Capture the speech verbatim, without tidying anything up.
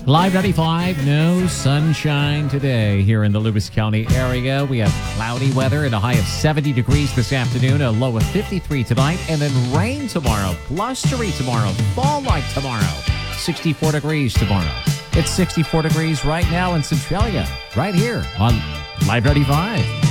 Live ninety-five, no sunshine today here in the Lewis County area. We have cloudy weather and a high of seventy degrees this afternoon, a low of fifty-three tonight, and then rain tomorrow, blustery tomorrow, fall-like tomorrow, sixty-four degrees tomorrow. It's sixty-four degrees right now in Centralia, right here on Live ninety-five.